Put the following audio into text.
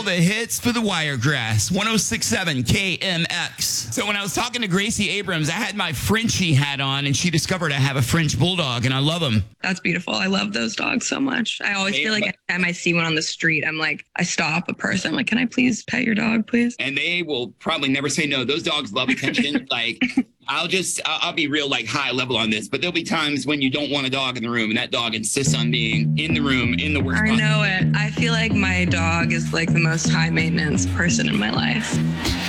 the hits for the Wiregrass, 106.7 KMX. So when I was talking to Gracie Abrams, I had my Frenchie hat on, and she discovered I have a French bulldog, and I love him. That's beautiful. I love those dogs so much. I always feel like anytime I see one on the street, I'm like, I stop a person. I'm like, can I please pet your dog, please? And they will probably never say no. Those dogs love attention. Like, I'll be real, like, high level on this, but there'll be times when you don't want a dog in the room, and that dog insists on being in the room in the worst I know possible. it. I feel like my dog is like the most high maintenance person in my life.